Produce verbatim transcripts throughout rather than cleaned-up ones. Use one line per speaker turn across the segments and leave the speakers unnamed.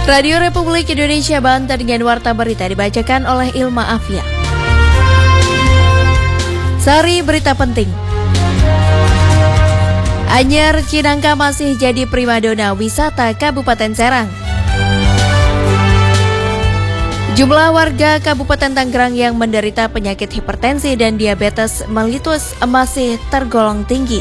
Radio Republik Indonesia Banten dengan Warta Berita dibacakan oleh Ilma Afia. Sari berita penting. Anyer Cinangka masih jadi primadona wisata Kabupaten Serang. Jumlah warga Kabupaten Tangerang yang menderita penyakit hipertensi dan diabetes mellitus masih tergolong tinggi.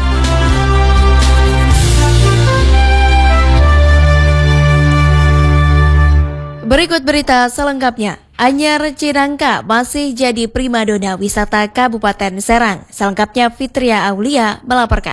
Berikut berita selengkapnya. Anyer Cinangka masih jadi primadona wisata Kabupaten Serang. Selengkapnya Fitria Aulia melaporkan.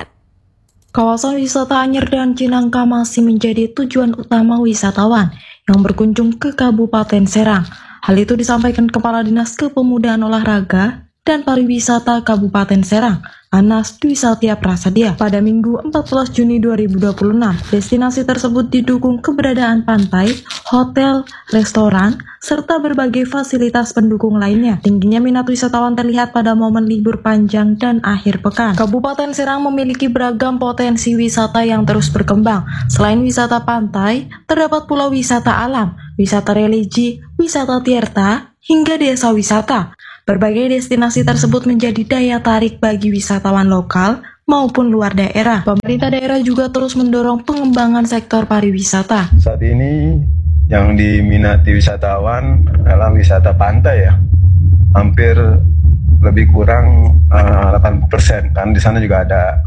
Kawasan wisata Anyer dan Cinangka masih menjadi tujuan utama wisatawan yang berkunjung ke Kabupaten Serang. Hal itu disampaikan Kepala Dinas Kepemudaan Olahraga dan Pariwisata Kabupaten Serang, Anas Dwi Satya Prasadia, pada Minggu empat belas Juni dua ribu dua puluh enam. Destinasi tersebut didukung keberadaan pantai, hotel, restoran, serta berbagai fasilitas pendukung lainnya. Tingginya minat wisatawan terlihat pada momen libur panjang dan akhir pekan. Kabupaten Serang memiliki beragam potensi wisata yang terus berkembang. Selain wisata pantai, terdapat pula wisata alam, wisata religi, wisata tirta, hingga desa wisata. Berbagai destinasi tersebut menjadi daya tarik bagi wisatawan lokal maupun luar daerah. Pemerintah daerah juga terus mendorong pengembangan sektor pariwisata.
Saat ini yang diminati wisatawan adalah wisata pantai ya, hampir lebih kurang uh, delapan puluh persen. Kan di sana juga ada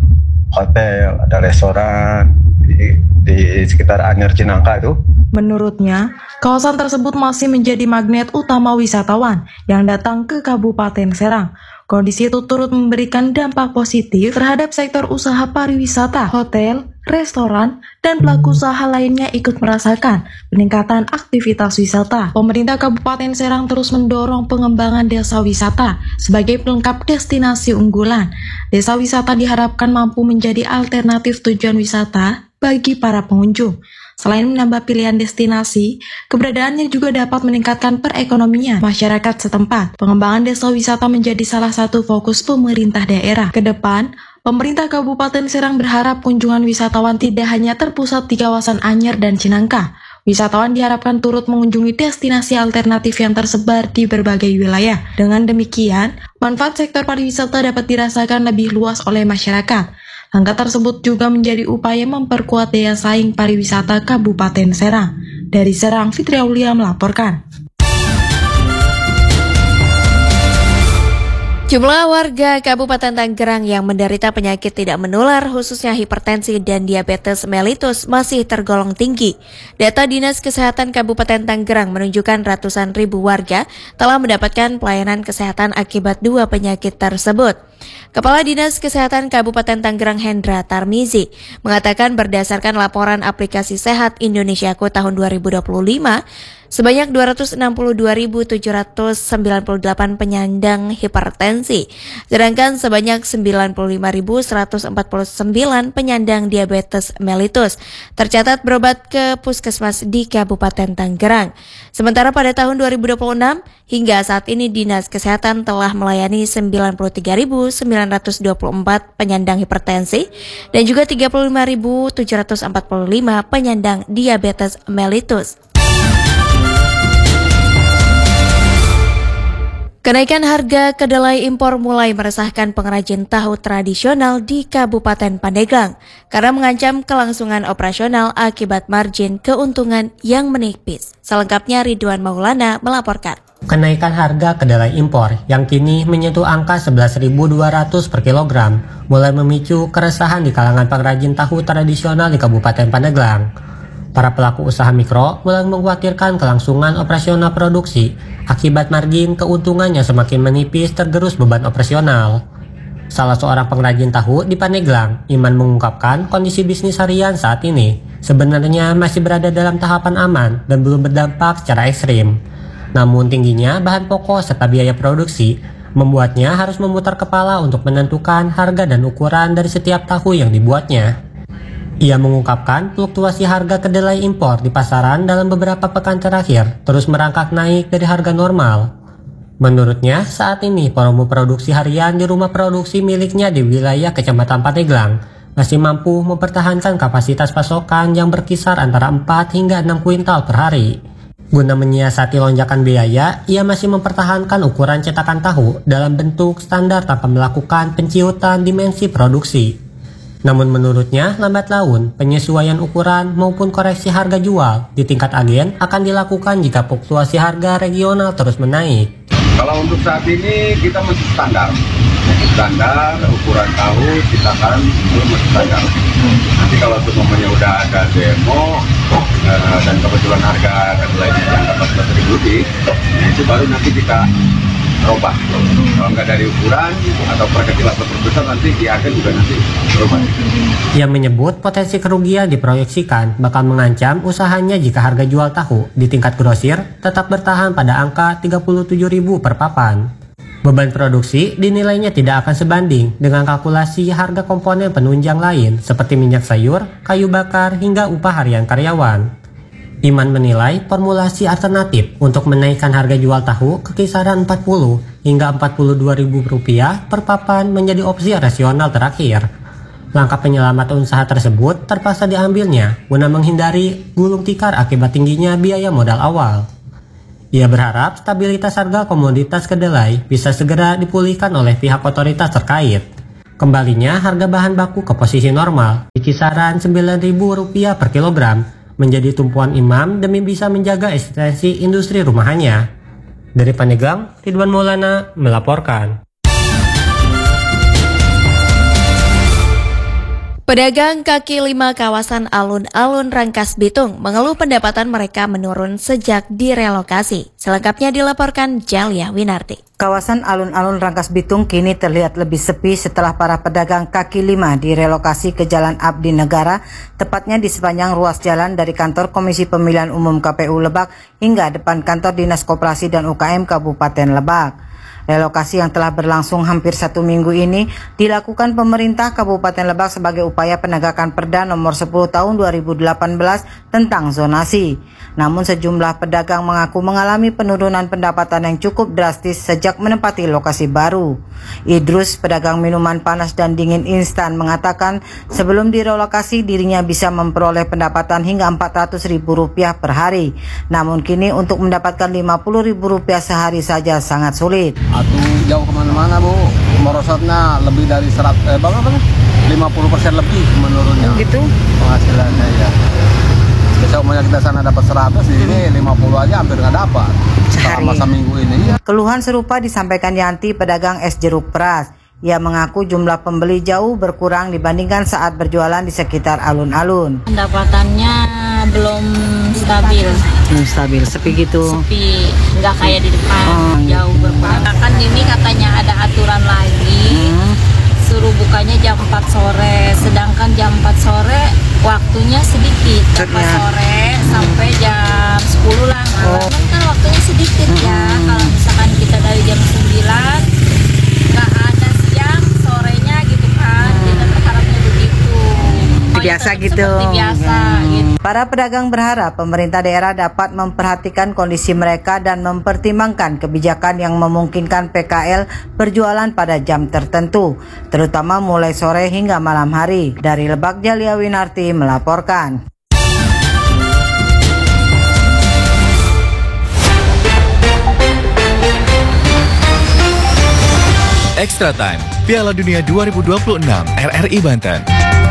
hotel, ada restoran di, di sekitar Anyer Cinangka itu.
Menurutnya, kawasan tersebut masih menjadi magnet utama wisatawan yang datang ke Kabupaten Serang. Kondisi itu turut memberikan dampak positif terhadap sektor usaha pariwisata, hotel, restoran, dan pelaku usaha lainnya ikut merasakan peningkatan aktivitas wisata. Pemerintah Kabupaten Serang terus mendorong pengembangan desa wisata sebagai pelengkap destinasi unggulan. Desa wisata diharapkan mampu menjadi alternatif tujuan wisata bagi para pengunjung. Selain menambah pilihan destinasi, keberadaannya juga dapat meningkatkan perekonomian masyarakat setempat. Pengembangan desa wisata menjadi salah satu fokus pemerintah daerah. Ke depan, pemerintah Kabupaten Serang berharap kunjungan wisatawan tidak hanya terpusat di kawasan Anyer dan Cinangka. Wisatawan diharapkan turut mengunjungi destinasi alternatif yang tersebar di berbagai wilayah. Dengan demikian, manfaat sektor pariwisata dapat dirasakan lebih luas oleh masyarakat. Langkah tersebut juga menjadi upaya memperkuat daya saing pariwisata Kabupaten Serang. Dari Serang, Fitri Aulia melaporkan.
Jumlah warga Kabupaten Tangerang yang menderita penyakit tidak menular, khususnya hipertensi dan diabetes mellitus, masih tergolong tinggi. Data Dinas Kesehatan Kabupaten Tangerang menunjukkan ratusan ribu warga telah mendapatkan pelayanan kesehatan akibat dua penyakit tersebut. Kepala Dinas Kesehatan Kabupaten Tangerang Hendra Tarmizi mengatakan berdasarkan laporan aplikasi Sehat Indonesiaku tahun dua ribu dua puluh lima, sebanyak dua ratus enam puluh dua ribu tujuh ratus sembilan puluh delapan penyandang hipertensi, sedangkan sebanyak sembilan puluh lima ribu seratus empat puluh sembilan penyandang diabetes mellitus tercatat berobat ke puskesmas di Kabupaten Tangerang. Sementara pada tahun dua ribu dua puluh enam, hingga saat ini Dinas Kesehatan telah melayani sembilan puluh tiga ribu sembilan ratus dua puluh empat penyandang hipertensi dan juga tiga puluh lima ribu tujuh ratus empat puluh lima penyandang diabetes mellitus. Kenaikan harga kedelai impor mulai meresahkan pengrajin tahu tradisional di Kabupaten Pandeglang karena mengancam kelangsungan operasional akibat margin keuntungan yang menipis. Selengkapnya Ridwan Maulana melaporkan.
Kenaikan harga kedelai impor yang kini menyentuh angka sebelas ribu dua ratus per kilogram mulai memicu keresahan di kalangan pengrajin tahu tradisional di Kabupaten Pandeglang. Para pelaku usaha mikro mulai mengkhawatirkan kelangsungan operasional produksi akibat margin keuntungannya semakin menipis tergerus beban operasional. Salah seorang pengrajin tahu di Pandeglang, Iman, mengungkapkan kondisi bisnis harian saat ini sebenarnya masih berada dalam tahapan aman dan belum berdampak secara ekstrim. Namun tingginya bahan pokok serta biaya produksi membuatnya harus memutar kepala untuk menentukan harga dan ukuran dari setiap tahu yang dibuatnya. Ia mengungkapkan fluktuasi harga kedelai impor di pasaran dalam beberapa pekan terakhir terus merangkak naik dari harga normal. Menurutnya, saat ini volume produksi harian di rumah produksi miliknya di wilayah Kecamatan Pandeglang masih mampu mempertahankan kapasitas pasokan yang berkisar antara empat hingga enam kuintal per hari. Guna menyiasati lonjakan biaya, ia masih mempertahankan ukuran cetakan tahu dalam bentuk standar tanpa melakukan penciutan dimensi produksi. Namun menurutnya, lambat laun, penyesuaian ukuran maupun koreksi harga jual di tingkat agen akan dilakukan jika fluktuasi harga regional terus menaik.
Kalau untuk saat ini kita masih standar, standar ukuran tahu cetakan itu masih standar. Nanti kalau semuanya udah ada demo uh, dan kebetulan harga kedelainya yang empat belas ribu lebih, itu baru nanti kita robah. Kalau nggak dari ukuran atau perkecilan terbesar nanti di agen juga nanti berubah.
Ia menyebut potensi kerugian diproyeksikan bakal mengancam usahanya jika harga jual tahu di tingkat grosir tetap bertahan pada angka tiga puluh tujuh ribu per papan. Beban produksi dinilainya tidak akan sebanding dengan kalkulasi harga komponen penunjang lain seperti minyak sayur, kayu bakar, hingga upah harian karyawan. Iman menilai formulasi alternatif untuk menaikkan harga jual tahu ke kisaran empat puluh hingga empat puluh dua ribu rupiah per papan menjadi opsi rasional terakhir. Langkah penyelamatan usaha tersebut terpaksa diambilnya guna menghindari gulung tikar akibat tingginya biaya modal awal. Ia berharap stabilitas harga komoditas kedelai bisa segera dipulihkan oleh pihak otoritas terkait. Kembalinya harga bahan baku ke posisi normal di kisaran sembilan ribu rupiah per kilogram menjadi tumpuan Imam demi bisa menjaga eksistensi industri rumahannya. Dari Pandeglang, Ridwan Maulana melaporkan.
Pedagang kaki lima kawasan alun-alun Rangkas Bitung mengeluh pendapatan mereka menurun sejak direlokasi. Selengkapnya dilaporkan Jalia Winarti.
Kawasan alun-alun Rangkas Bitung kini terlihat lebih sepi setelah para pedagang kaki lima direlokasi ke Jalan Abdi Negara, tepatnya di sepanjang ruas jalan dari kantor Komisi Pemilihan Umum K P U Lebak hingga depan kantor Dinas Koperasi dan U K M Kabupaten Lebak. Relokasi yang telah berlangsung hampir satu minggu ini dilakukan pemerintah Kabupaten Lebak sebagai upaya penegakan Perda nomor sepuluh tahun dua ribu delapan belas tentang zonasi. Namun sejumlah pedagang mengaku mengalami penurunan pendapatan yang cukup drastis sejak menempati lokasi baru. Idrus, pedagang minuman panas dan dingin instan, mengatakan sebelum direlokasi dirinya bisa memperoleh pendapatan hingga empat ratus ribu rupiah per hari. Namun kini untuk mendapatkan lima puluh ribu rupiah sehari saja sangat sulit.
Atau jauh kemana-mana Bu, merosotnya lebih dari seratus, eh, berapa kan? lima puluh persen lebih menurunnya.
Gitu?
Penghasilannya ya. Besok umumnya kita sana dapat seratus, di sini lima puluh aja hampir nggak dapat. Selama seminggu ini.
Keluhan serupa disampaikan Yanti, pedagang es jeruk peras. Ia mengaku jumlah pembeli jauh berkurang dibandingkan saat berjualan di sekitar alun-alun.
Pendapatannya belum stabil.
Belum stabil, sepi gitu.
Sepi, nggak kayak di depan,
oh.
Jauh berkurang. Kan ini katanya ada aturan lagi, hmm. suruh bukanya jam empat sore, sedangkan jam empat sore waktunya sedikit. Jam empat sore sampai jam sepuluh lah. Oh. Kan waktunya sedikit hmm. ya, kalau misalkan kita dari jam sembilan, nggak ada siang, sorenya gitu kan, hmm. kita berharapnya begitu.
Biasa gitu.
Seperti biasa hmm. gitu.
Para pedagang berharap pemerintah daerah dapat memperhatikan kondisi mereka dan mempertimbangkan kebijakan yang memungkinkan P K L berjualan pada jam tertentu, terutama mulai sore hingga malam hari. Dari Lebak, Jalia Winarti melaporkan.
Extra Time, Piala Dunia dua ribu dua puluh enam, R R I Banten.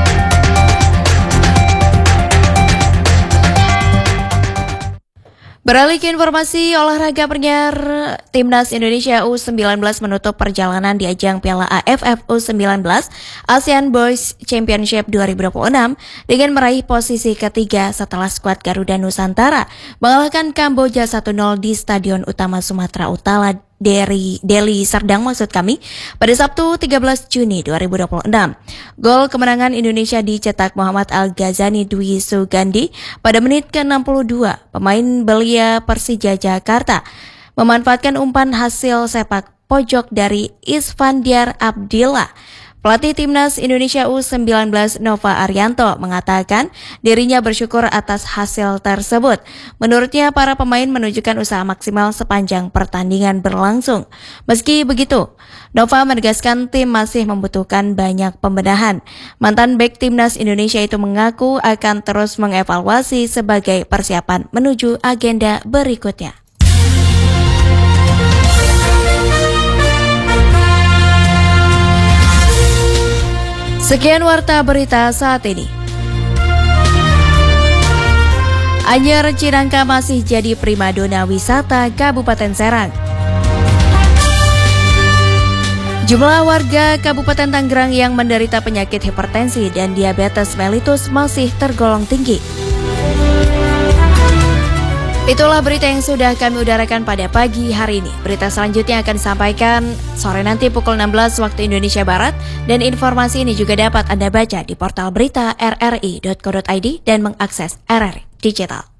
Beralih ke informasi olahraga penyiar, Timnas Indonesia U sembilan belas menutup perjalanan di ajang Piala A F F U sembilan belas ASEAN Boys Championship dua ribu dua puluh enam dengan meraih posisi ketiga setelah skuad Garuda Nusantara mengalahkan Kamboja satu nol di Stadion Utama Sumatera Utara dari Deli Serdang maksud kami pada Sabtu tiga belas Juni dua ribu dua puluh enam. Gol kemenangan Indonesia dicetak Muhammad Al-Ghazani Dwi Sugandi pada menit ke enam puluh dua. Pemain belia Persija Jakarta memanfaatkan umpan hasil sepak pojok dari Isfandiar Abdillah Pelatih Timnas Indonesia U sembilan belas Nova Arianto mengatakan dirinya bersyukur atas hasil tersebut. Menurutnya para pemain menunjukkan usaha maksimal sepanjang pertandingan berlangsung. Meski begitu, Nova menegaskan tim masih membutuhkan banyak pembenahan. Mantan bek Timnas Indonesia itu mengaku akan terus mengevaluasi sebagai persiapan menuju agenda berikutnya. Sekian warta berita saat ini. Anyer Cinangka masih jadi primadona wisata Kabupaten Serang. Jumlah warga Kabupaten Tangerang yang menderita penyakit hipertensi dan diabetes mellitus masih tergolong tinggi. Itulah berita yang sudah kami udarakan pada pagi hari ini. Berita selanjutnya akan disampaikan sore nanti pukul enam belas waktu Indonesia Barat. Dan informasi ini juga dapat Anda baca di portal berita r r i dot co dot i d dan mengakses R R I Digital.